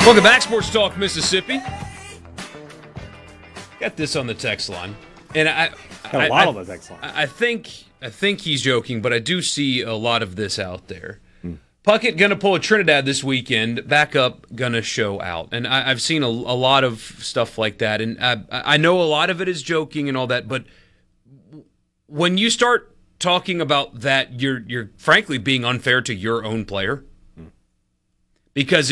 Welcome back, Sports Talk Mississippi. Got this on the text line, and I think he's joking, but I do see a lot of this out there. Puckett going to pull a Trinidad this weekend. Backup going to show out, and I've seen a lot of stuff like that, and I know a lot of it is joking and all that, but when you start talking about that, you're frankly being unfair to your own player, because